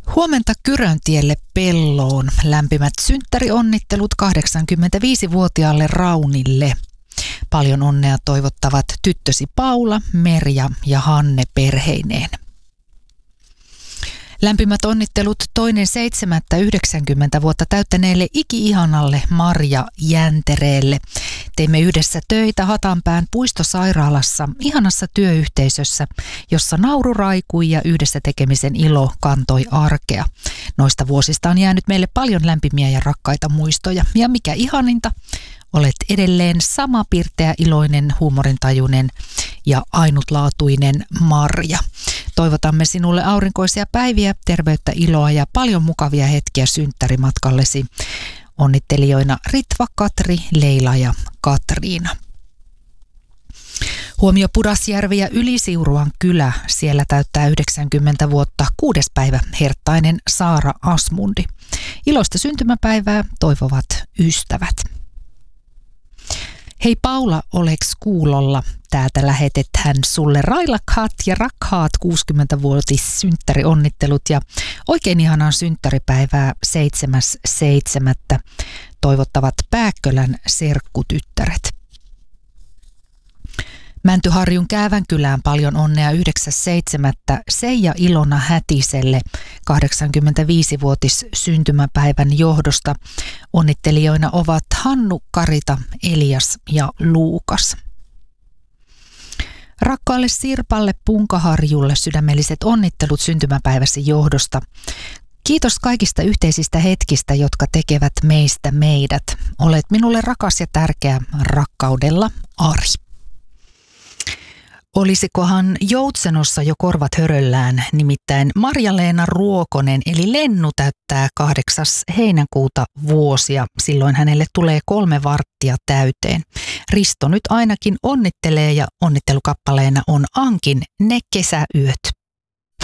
Huomenta Kyröntielle Pelloon. Lämpimät synttärionnittelut 85-vuotiaalle Raunille. Paljon onnea toivottavat tyttösi Paula, Merja ja Hanne perheineen. Lämpimät onnittelut 2.7.90 vuotta täyttäneelle iki-ihanalle Marja Jäntereelle. Teimme yhdessä töitä Hatanpään puistosairaalassa, ihanassa työyhteisössä, jossa nauru raikui ja yhdessä tekemisen ilo kantoi arkea. Noista vuosista on jäänyt meille paljon lämpimiä ja rakkaita muistoja. Ja mikä ihaninta, olet edelleen sama pirteä, iloinen, huumorintajuinen ja ainutlaatuinen Marja. Toivotamme sinulle aurinkoisia päiviä, terveyttä, iloa ja paljon mukavia hetkiä synttärimatkallesi. Onnittelijoina Ritva, Katri, Leila ja Katriina. Huomio Pudasjärvi ja Ylisiuruan kylä. Siellä täyttää 90 vuotta 6. päivä herttainen Saara Asmundi. Iloista syntymäpäivää toivovat ystävät. Hei Paula, oleks kuulolla? Täältä lähetetään sulle railakkaat ja rakkaat 60-vuotis synttärionnittelut ja oikein ihanaa synttäripäivää 7.7. toivottavat Pääkkölän serkkutyttäret. Mäntyharjun Käävänkylään paljon onnea 9.7. Seija Ilona Hätiselle 85-vuotis syntymäpäivän johdosta. Onnittelijoina ovat Hannu, Karita, Elias ja Luukas. Rakkaalle Sirpalle Punkaharjulle sydämelliset onnittelut syntymäpäiväsi johdosta. Kiitos kaikista yhteisistä hetkistä, jotka tekevät meistä meidät. Olet minulle rakas ja tärkeä. Rakkaudella, Ari. Olisikohan Joutsenossa jo korvat höröllään, nimittäin Marja-Leena Ruokonen eli Lennu täyttää 8. heinäkuuta vuosia. Silloin hänelle tulee 3 varttia täyteen. Risto nyt ainakin onnittelee ja onnittelukappaleena on Ankin Ne kesäyöt.